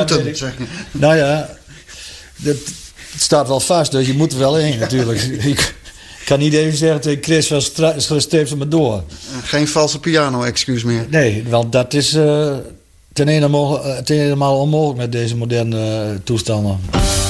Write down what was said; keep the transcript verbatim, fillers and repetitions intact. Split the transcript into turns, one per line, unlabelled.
moeten,
ik,
zeg je.
Nou ja, het staat wel vast, dus je moet er wel heen natuurlijk. Ik kan niet even zeggen tegen Chris, wel streep ze maar door.
Geen valse piano-excuus meer.
Nee, want dat is uh, ten ene mogelijk, ten ene onmogelijk met deze moderne uh, toestanden.